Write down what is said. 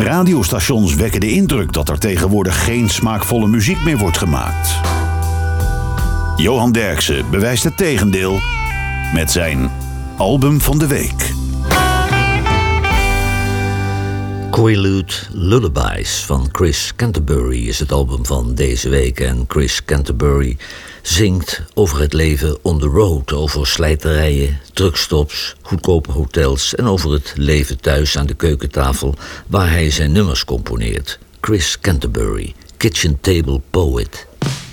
radiostations wekken de indruk dat er tegenwoordig geen smaakvolle muziek meer wordt gemaakt. Johan Derksen bewijst het tegendeel met zijn album van de week. Quaalude Lullabies van Chris Canterbury is het album van deze week. En Chris Canterbury zingt over het leven on the road, over slijterijen, truckstops, goedkope hotels en over het leven thuis aan de keukentafel waar hij zijn nummers componeert. Chris Canterbury, Kitchen Table Poet.